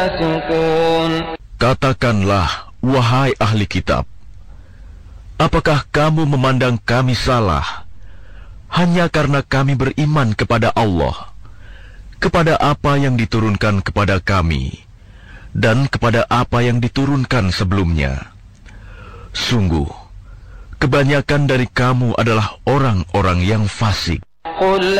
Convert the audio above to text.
Katakanlah, wahai ahli kitab, apakah kamu memandang kami salah hanya karena kami beriman kepada Allah, kepada apa yang diturunkan kepada kami, dan kepada apa yang diturunkan sebelumnya? Sungguh, kebanyakan dari kamu adalah orang-orang yang fasik.